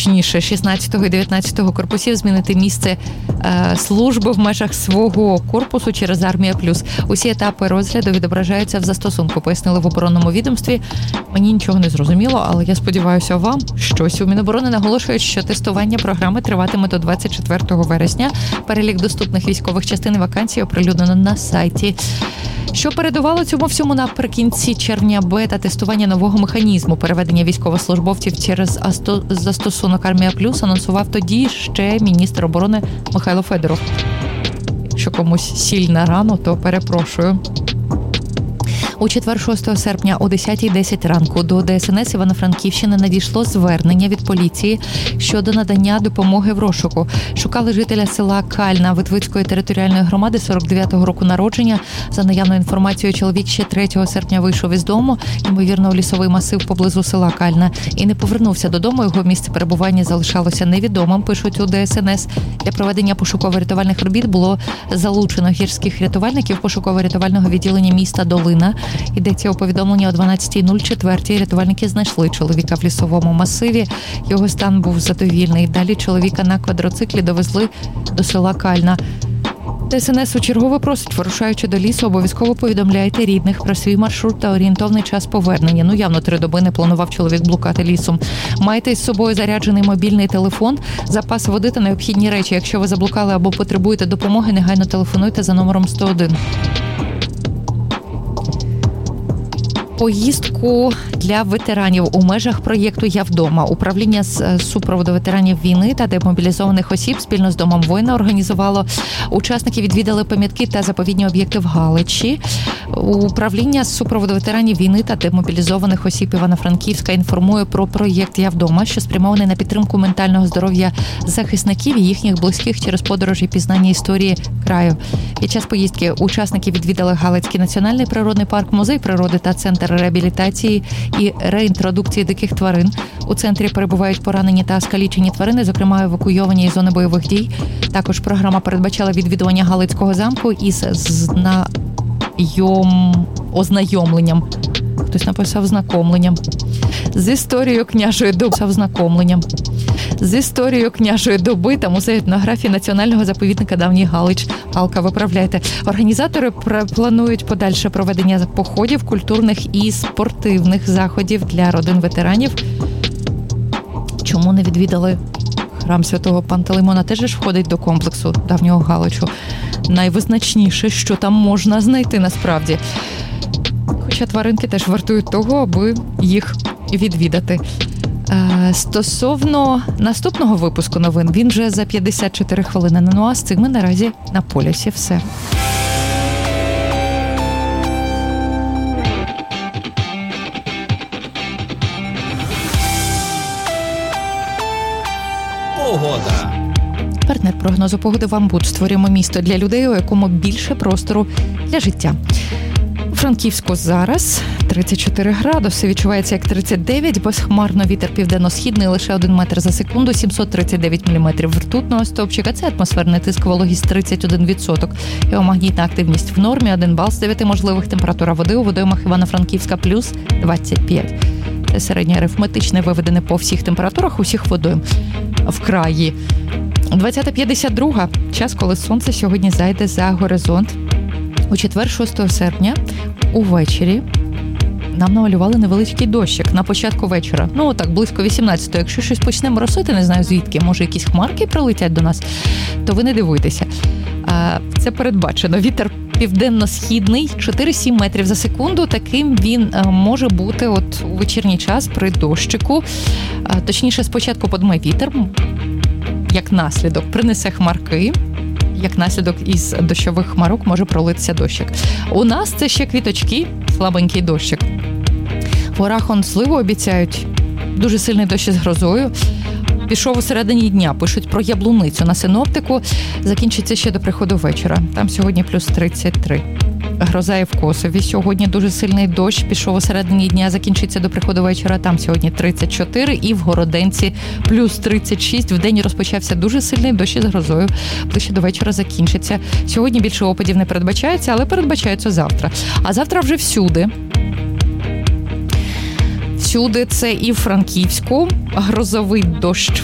точніше 16 і 19 корпусів змінити місце служби в межах свого корпусу через Армія Плюс. Усі етапи розгляду відображаються в застосунку, пояснили в оборонному відомстві. Мені нічого не зрозуміло, але я сподіваюся, вам щось. У Міноборони наголошують, що тестування програми триватиме до 24 вересня. Перелік доступних військових частин і вакансій оприлюднено на сайті. Що передувало цьому всьому наприкінці червня, бета-тестування нового механізму переведення військовослужбовців через застосунок Армія Плюс анонсував тоді ще міністр оборони Михайло Федоров. Якщо комусь сіль на рану, то перепрошую. У четвер, 6 серпня о 10:10 ранку до ДСНС Івано-Франківщини надійшло звернення від поліції щодо надання допомоги в розшуку. Шукали жителя села Кальна Витвицької територіальної громади 49-го року народження. За наявною інформацією, чоловік ще 3 серпня вийшов із дому, ймовірно, у лісовий масив поблизу села Кальна, і не повернувся додому. Його місце перебування залишалося невідомим, пишуть у ДСНС. Для проведення пошуково-рятувальних робіт було залучено гірських рятувальників пошуково-рятувального відділення міста Долина. Йдеться у повідомленні о 12:04. Рятувальники знайшли чоловіка в лісовому масиві. Його стан був задовільний. Далі чоловіка на квадроциклі довезли до села Кальна. ДСНС у чергове просить, вирушаючи до лісу, обов'язково повідомляйте рідних про свій маршрут та орієнтовний час повернення. Явно 3 доби не планував чоловік блукати лісом. Майте із собою заряджений мобільний телефон, запас води та необхідні речі. Якщо ви заблукали або потребуєте допомоги, негайно телефонуйте за номером 101. Поїздку для ветеранів у межах проєкту «Я вдома». Управління з супроводу ветеранів війни та демобілізованих осіб спільно з Домом воїна організувало. Учасники відвідали пам'ятки та заповідні об'єкти в Галичі. Управління з супроводу ветеранів війни та демобілізованих осіб Івано-Франківська інформує про проєкт «Я вдома», що спрямований на підтримку ментального здоров'я захисників і їхніх близьких через подорожі і пізнання історії краю. Під час поїздки учасники відвідали Галицький національний природний парк, музей природи та центр реабілітації і реінтродукції диких тварин. У центрі перебувають поранені та скалічені тварини, зокрема евакуйовані із зони бойових дій. Також програма передбачала відвідування Галицького замку із ознайомленням. Хтось написав знакомленням. З історією княжої доби та музею етнографії Національного заповідника Давній Галич. Галка, виправляйте. Організатори планують подальше проведення походів, культурних і спортивних заходів для родин ветеранів. Чому не відвідали храм Святого Пантелеймона? Теж ж входить до комплексу Давнього Галичу. Найвизначніше, що там можна знайти насправді. Хоча тваринки теж вартують того, аби їх відвідати. Стосовно наступного випуску новин, він вже за 54 хвилини. Ну а з цими наразі на полюсі все. Погода. Партнер прогнозу погоди «Вамбуд». Створюємо місто для людей, у якому більше простору для життя. У Франківську зараз 34 градуси, відчувається як 39, безхмарно, вітер південно-східний, лише 1 метр за секунду, 739 міліметрів ртутного стовпчика, це атмосферний тиск, вологість 31%, геомагнітна активність в нормі, 1 бал з 9 можливих, температура води у водоймах Івано-Франківська плюс 25. Це середнє арифметичне, виведене по всіх температурах усіх водойм в краї. 20:52, час, коли сонце сьогодні зайде за горизонт. У четвер, 6 серпня, увечері нам намалювали невеличкий дощик на початку вечора. Так, близько 18-го. Якщо щось почне моросити, не знаю звідки, може якісь хмарки прилетять до нас, то ви не дивуйтеся. Це передбачено. Вітер південно-східний, 4-7 метрів за секунду. Таким він може бути у вечірній час при дощику. Точніше, спочатку подме вітер, як наслідок принесе хмарки. Як наслідок із дощових хмарок може пролитися дощик. У нас це ще квіточки, слабенький дощик. В горах сливу обіцяють дуже сильний дощ із грозою. Пішов у середині дня, пишуть про Яблуницю на синоптику. Закінчиться ще до приходу вечора. Там сьогодні плюс 33. Гроза і в Косові. Сьогодні дуже сильний дощ. Пішов у середині дня, закінчиться до приходу вечора. Там сьогодні 34. І в Городенці плюс 36. Вдень розпочався дуже сильний дощ із грозою. Ближче до вечора закінчиться. Сьогодні більше опадів не передбачається, але передбачається завтра. А завтра вже всюди. Всюди це і в Франківську. Грозовий дощ